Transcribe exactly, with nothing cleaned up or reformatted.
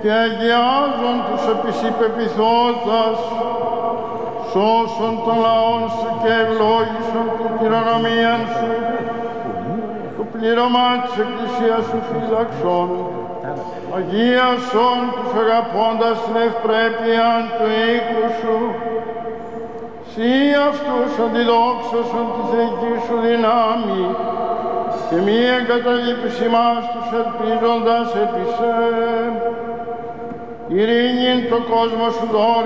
και αγιάζον τους επισυπεπιθώτας, σώσον των λαών σου και ευλόγησον την κληρονομία σου, το πλήρωμά της Εκκλησίας σου φύλαξον, αγίασον τους αγαπώντας την ευπρέπεια του οίκου σου, σύ αυτούς αντιδόξασον τη θεϊκή σου δυνάμει, και μη εγκαταλείπεις ημάς τους ελπίζοντας επί σε. Ειρήνην το κόσμο σου δώσει,